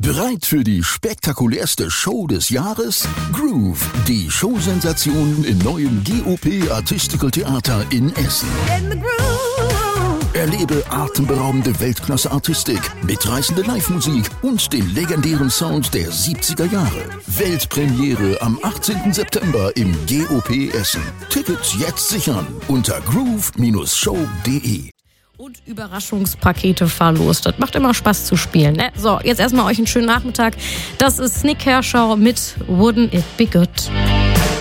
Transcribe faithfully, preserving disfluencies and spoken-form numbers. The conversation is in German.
Bereit für die spektakulärste Show des Jahres? Groove, die Showsensation im neuen G O P Artistical Theater in Essen. In the groove. Erlebe atemberaubende Weltklasse-Artistik, mitreißende Live-Musik und den legendären Sound der siebziger Jahre. Weltpremiere am achtzehnten September im G O P Essen. Tickets jetzt sichern unter groove Bindestrich show punkt de. Und Überraschungspakete verlost. Das macht immer Spaß zu spielen. Ne? So, jetzt erstmal euch einen schönen Nachmittag. Das ist Snick Herschau mit Wouldn't It Be Good.